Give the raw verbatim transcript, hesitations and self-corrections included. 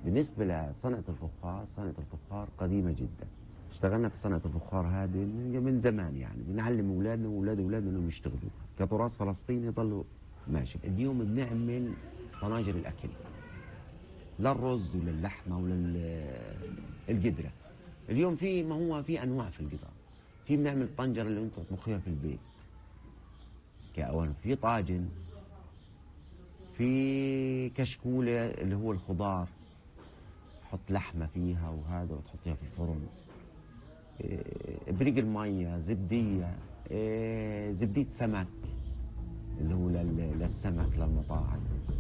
بالنسبة لصنعة الفخار، صنعة الفخار قديمة جدا. اشتغلنا في صنعة الفخار هذه من من زمان، يعني بنعلم أولادنا وأولاد أولادنا إنهم يشتغلوا كتراث فلسطيني يضلوا ماشي. اليوم بنعمل طناجر الأكل، للرز وللحمة وللقدرة. اليوم في ما هو في أنواع في القطع. في بنعمل طنجرة اللي أنتم تطبخيها في البيت كأوان، في طاجن، في كشكولة اللي هو الخضار، تحط لحمة فيها وهذا وتحطيها في الفرن. إيه، بريق المية، زبدية، إيه، زبدية سمك اللي هو لل- للسمك للمطاعم.